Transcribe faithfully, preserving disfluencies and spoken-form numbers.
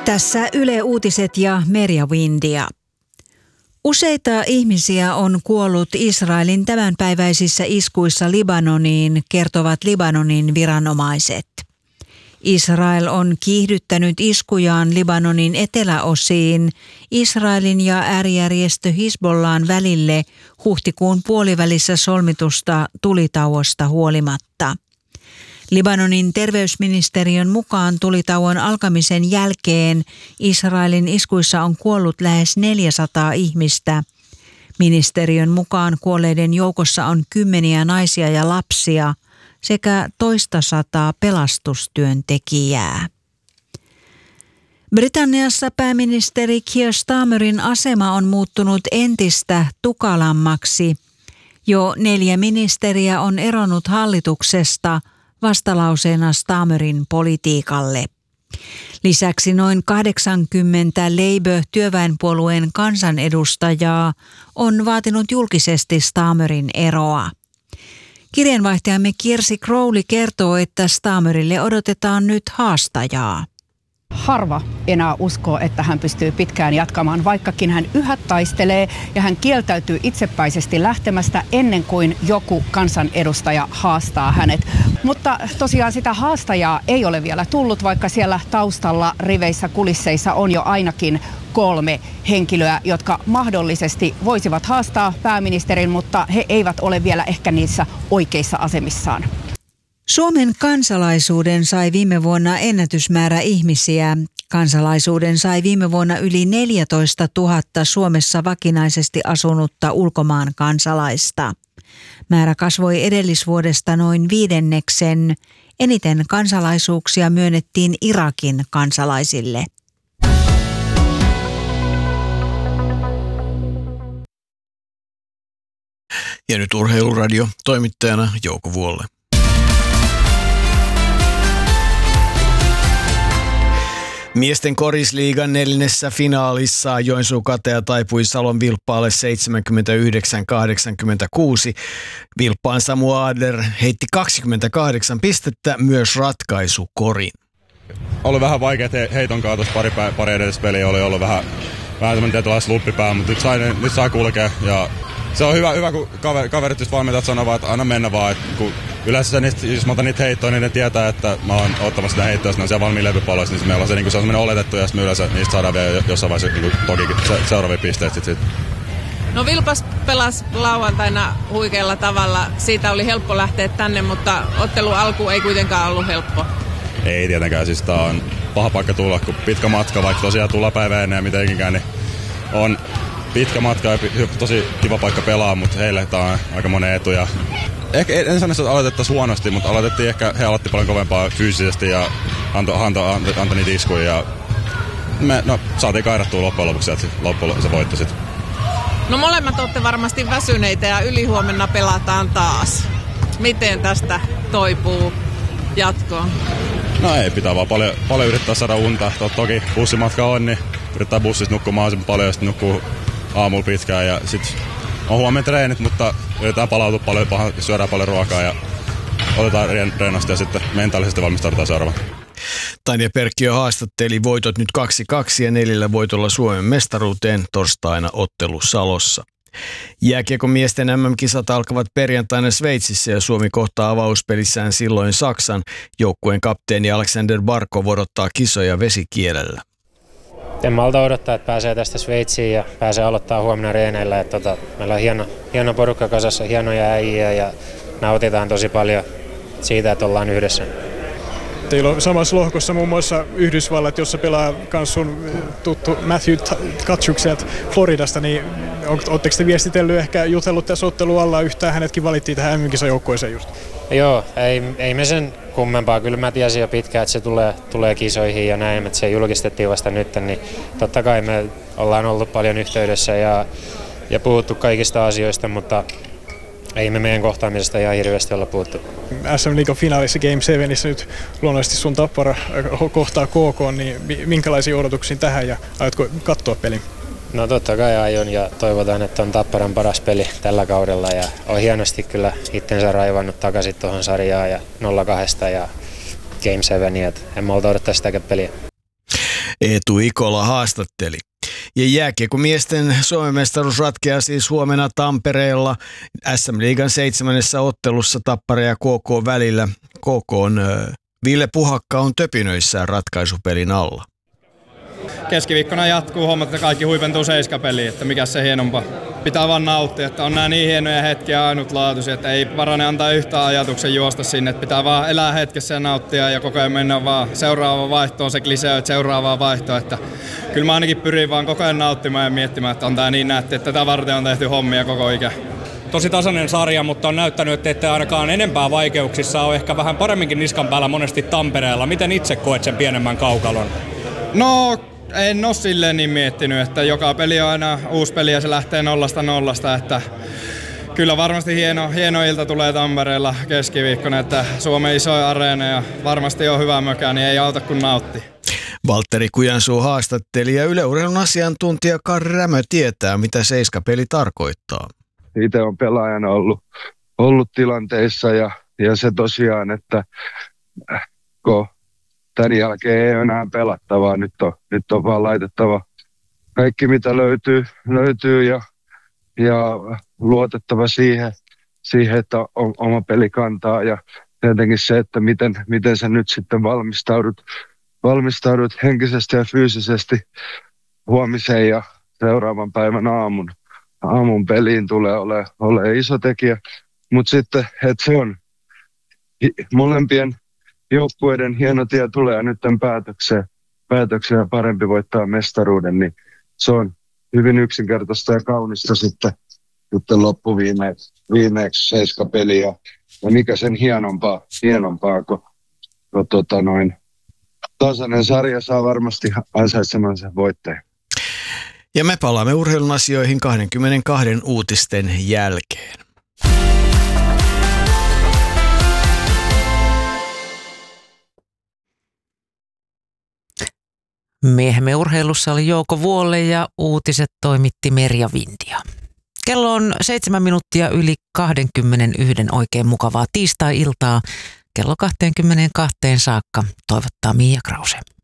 Tässä Yle Uutiset ja Merja Windia. Useita ihmisiä on kuollut Israelin tämänpäiväisissä iskuissa Libanoniin, kertovat Libanonin viranomaiset. Israel on kiihdyttänyt iskujaan Libanonin eteläosiin Israelin ja äärijärjestö Hizbollahin välille huhtikuun puolivälissä solmitusta tulitauosta huolimatta. Libanonin terveysministeriön mukaan tulitauon alkamisen jälkeen Israelin iskuissa on kuollut lähes neljäsataa ihmistä. Ministeriön mukaan kuolleiden joukossa on kymmeniä naisia ja lapsia sekä toista sataa pelastustyöntekijää. Britanniassa pääministeri Keir Starmerin asema on muuttunut entistä tukalammaksi. Jo neljä ministeriä on eronnut hallituksesta vastalauseena Starmerin politiikalle. Lisäksi noin kahdeksankymmentä Labour-työväenpuolueen kansanedustajaa on vaatinut julkisesti Starmerin eroa. Kirjeenvaihtajamme Kirsi Crowley kertoo, että Starmerille odotetaan nyt haastajaa. Harva enää uskoo, että hän pystyy pitkään jatkamaan, vaikkakin hän yhä taistelee ja hän kieltäytyy itsepäisesti lähtemästä ennen kuin joku kansanedustaja haastaa hänet. Mutta tosiaan sitä haastajaa ei ole vielä tullut, vaikka siellä taustalla riveissä kulisseissa on jo ainakin kolme henkilöä, jotka mahdollisesti voisivat haastaa pääministerin, mutta he eivät ole vielä ehkä niissä oikeissa asemissaan. Suomen kansalaisuuden sai viime vuonna ennätysmäärä ihmisiä. Kansalaisuuden sai viime vuonna yli neljätoista tuhatta Suomessa vakinaisesti asunutta ulkomaan kansalaista. Määrä kasvoi edellisvuodesta noin viidenneksen. Eniten kansalaisuuksia myönnettiin Irakin kansalaisille. Ja nyt Urheiluradio, toimittajana Jouko Vuolle. Miesten korisliigan neljännessä finaalissa Joensuu Katea taipui Salon Vilppaalle seitsemänkymmentäyhdeksän kahdeksankymmentäkuusi. Vilppaan Samu Adler heitti kaksikymmentäkahdeksan pistettä, myös ratkaisukorin. Oli vähän vaikea he, heiton kanssa tuossa pari, pari edellisessä peliä, oli ollut vähän, vähän tämmöinen tietynlainen sluppipää, mutta nyt sai, nyt sai kulkea. Ja se on hyvä, hyvä kun kaver, kaverit just valmentajat sanovat, että aina mennä vaan. Että kun yleensä niistä, jos mä otan niitä heittoja, niin ne tietää, että mä oon ottamassa sitä heittoa, jos ne on siellä valmiin levypalloissa, niin meillä on se, niin se on semmoinen oletettu, ja sitten me yleensä niistä saadaan vielä jossain vaiheessa niin toki se, seuraavia pisteitä sit, sit. No Vilpas pelasi lauantaina huikealla tavalla. Siitä oli helppo lähteä tänne, mutta ottelun alku ei kuitenkaan ollut helppo. Ei tietenkään, siis tää on paha paikka tulla, kun pitkä matka, vaikka tosiaan tulla päivä ennen ja mitenkään, niin on pitkä matka ja tosi kiva paikka pelaa, mutta heille tää on aika monen etu. Ja ehkä en sano, että aloitettaisiin huonosti, mutta aloitettiin ehkä, he aloitti paljon kovempaa fyysisesti ja antoi anto, anto, anto niitä iskuja. Ja me no, saatiin kairattua loppujen lopuksi, että loppujen se voitti sitten. No molemmat olette varmasti väsyneitä ja ylihuomenna pelataan taas. Miten tästä toipuu jatkoon? No ei, pitää vaan paljon, paljon yrittää saada unta. Toki bussimatka on, niin yrittää bussissa nukkua mahdollisimman paljon ja sitten nukkuu aamulla pitkään. Ja sitten on huomenna treenit, mutta yritetään palautua paljon, syödään paljon ruokaa ja otetaan reenasta ja sitten mentaalisesti valmistaudutaan seuraavaan. Tanja Perkkiö haastatteli voitot nyt kaksi kaksi ja neljällä voitolla Suomen mestaruuteen torstaina ottelu Salossa. Jääkiekomiesten äm äm-kisat alkavat perjantaina Sveitsissä ja Suomi kohtaa avauspelissään silloin Saksan. Joukkueen kapteeni Alexander Barkov odottaa kisoja vesikielellä. En malta odottaa, että pääsee tästä Sveitsiin ja pääsee aloittaa huomenna reeneillä. Että tota, meillä on hieno, hieno porukka kasassa, hienoja äijä ja nautitaan tosi paljon siitä, että ollaan yhdessä. Teillä on samassa lohkossa muun muassa Yhdysvallat, jossa pelaa myös sun tuttu Matthew Tkachuk sieltä Floridasta, niin oletteko te viestitellyt, ehkä jutellut tässä ottelun alla yhtään, hänetkin valittiin tähän äm äm-kisajoukkueeseen just? Joo, ei, ei me sen kummempaa. Kyllä mä tiesin jo pitkään, että se tulee, tulee kisoihin ja näin, että se julkistettiin vasta nyt, niin totta kai me ollaan ollut paljon yhteydessä ja, ja puhuttu kaikista asioista, mutta ei me meidän kohtaamisesta ihan hirveästi olla puhuttu. äs äm-liigan finaalissa Game seitsemässä nyt luonnollisesti sun Tappara kohtaa K K, niin minkälaisia odotuksia tähän ja aiotko katsoa pelin? No totta kai aion ja toivotaan, että on Tapparan paras peli tällä kaudella ja on hienosti kyllä itsensä raivannut takaisin tuohon sarjaan ja nolla kaksi ja Game seitsemän, että en malta odottaa sitäkään peliä. Eetu Ikola haastatteli. Ja jääkiekkomiesten Suomen mestaruus ratkeaa siis huomenna Tampereella S M-liigan seitsemännessä ottelussa Tappara ja K K välillä. K K:n Ville Puhakka on töpinöissään ratkaisupelin alla. Keskiviikkona jatkuu hommat, että kaikki huipentuu seiskapeliin, että mikä se hienompaa. Pitää vaan nauttia, että on nämä niin hienoja hetkiä ainutlaatuisia, että ei parane antaa yhtään ajatuksen juosta sinne. Että pitää vaan elää hetkessä ja nauttia ja koko ajan mennä vaan seuraavaan vaihtoon, se klisee, että seuraavaan vaihtoon. Että kyllä mä ainakin pyrin vaan koko ajan nauttimaan ja miettimään, että on tää niin nätti, että tätä varten on tehty hommia koko ikä. Tosi tasainen sarja, mutta on näyttänyt, että ette ainakaan enempää vaikeuksissa ole ehkä vähän paremminkin niskan päällä monesti Tampereella. Miten itse koet sen pienemmän kaukalon? No, en ole silleen niin miettinyt, että joka peli on aina uusi peli ja se lähtee nollasta nollasta, että kyllä varmasti hieno, hieno ilta tulee Tampereella keskiviikkona, että Suomen isoin areena ja varmasti on hyvä mökä, niin ei auta kun nautti. Valtteri Kujansuu haastatteli ja Yle Urheilun asiantuntija Karri Rämö tietää, mitä seiskapeli tarkoittaa. Itse on pelaajana ollut, ollut tilanteissa ja, ja se tosiaan, että kun tämän jälkeen ei ole enää pelattavaa, nyt on, nyt on vaan laitettava kaikki mitä löytyy, löytyy ja, ja luotettava siihen, siihen, että on, oma peli kantaa ja tietenkin se, että miten, miten sä nyt sitten valmistaudut, valmistaudut henkisesti ja fyysisesti huomiseen ja seuraavan päivän aamun. Aamun peliin tulee ole, ole iso tekijä, mutta sitten, että se on molempien joukkueiden hieno tie tulee nyt päätökseen, päätökseen ja parempi voittaa mestaruuden, niin se on hyvin yksinkertaista ja kaunista sitten, sitten loppuviimeeksi viimeeksi seiskapeli ja, ja mikä sen hienompaa, hienompaa kun, kun tota noin, tasainen sarja saa varmasti ansaitsemansa voittajan. Ja me palaamme urheilun asioihin kaksikymmentäkaksi uutisten jälkeen. Miehemme urheilussa oli Jouko Vuolle ja uutiset toimitti Merja Vindia. Kello on seitsemän minuuttia yli kaksikymmentäyksi oikein mukavaa tiistai-iltaa. Kello kaksikymmentäkaksi saakka toivottaa Mia Krause.